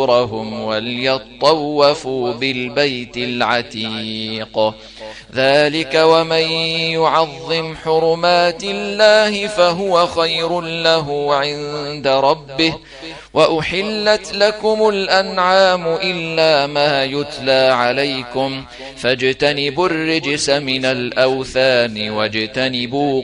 قبورهم وليطوفوا بالبيت العتيق. ذلك ومن يعظم حرمات الله فهو خير له عند ربه. وأحلت لكم الأنعام إلا ما يتلى عليكم فاجتنبوا الرجس من الأوثان واجتنبوا